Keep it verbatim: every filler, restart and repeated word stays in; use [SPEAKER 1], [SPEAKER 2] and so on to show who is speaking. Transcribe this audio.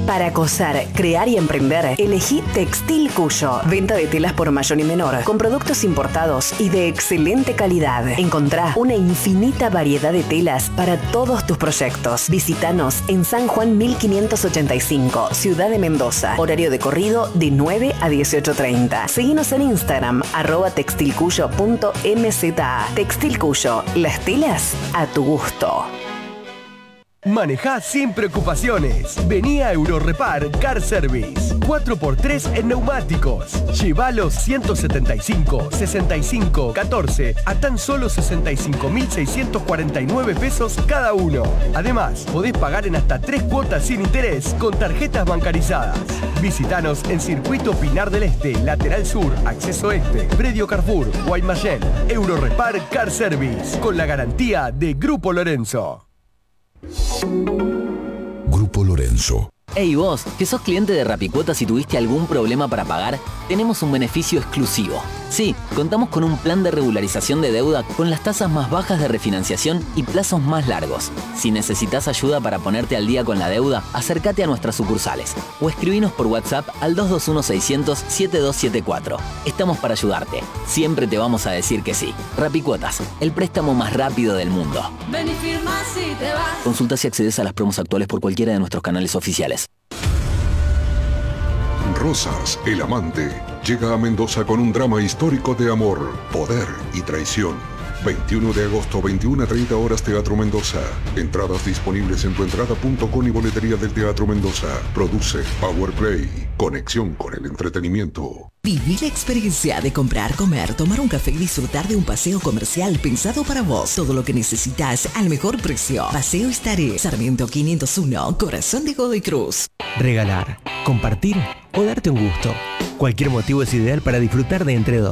[SPEAKER 1] Para coser, crear y emprender, elegí Textil Cuyo. Venta de telas por mayor y menor, con productos importados y de excelente calidad. Encontrá una infinita variedad de telas para todos tus proyectos. Visítanos en San Juan mil quinientos ochenta y cinco, Ciudad de Mendoza. Horario de corrido de nueve a dieciocho treinta. Seguinos en Instagram, arroba textilcuyo punto mza. Textil Cuyo, las telas a tu gusto.
[SPEAKER 2] Manejá sin preocupaciones. Vení a Eurorepar Car Service. cuatro por tres en neumáticos. Lleva los ciento setenta y cinco, sesenta y cinco, catorce a tan solo sesenta y cinco mil seiscientos cuarenta y nueve pesos cada uno. Además, podés pagar en hasta tres cuotas sin interés con tarjetas bancarizadas. Visítanos en Circuito Pinar del Este, Lateral Sur, Acceso Este, Predio Carrefour, Guaymallén. Eurorepar Car Service, con la garantía de Grupo Lorenzo.
[SPEAKER 3] Grupo Lorenzo.
[SPEAKER 4] Hey vos, que sos cliente de Rapicuotas y tuviste algún problema para pagar, tenemos un beneficio exclusivo. Sí, contamos con un plan de regularización de deuda con las tasas más bajas de refinanciación y plazos más largos. Si necesitas ayuda para ponerte al día con la deuda, acércate a nuestras sucursales o escribinos por WhatsApp al dos dos uno, seiscientos, setenta y dos setenta y cuatro. Estamos para ayudarte. Siempre te vamos a decir que sí. Rapicuotas, el préstamo más rápido del mundo.
[SPEAKER 5] Ven y firma si te vas.
[SPEAKER 4] Consulta si accedes a las promos actuales por cualquiera de nuestros canales oficiales.
[SPEAKER 3] Rosas, el amante, llega a Mendoza con un drama histórico de amor, poder y traición. veintiuno de agosto, veintiuna a treinta horas, Teatro Mendoza. Entradas disponibles en tuentrada punto com y boletería del Teatro Mendoza. Produce Powerplay. Conexión con el entretenimiento.
[SPEAKER 6] Viví la experiencia de comprar, comer, tomar un café y disfrutar de un paseo comercial pensado para vos. Todo lo que necesitas al mejor precio. Paseo Estaré, Sarmiento quinientos uno, Corazón de Godoy Cruz.
[SPEAKER 7] Regalar, compartir o darte un gusto. Cualquier motivo es ideal para disfrutar de Entre Dos.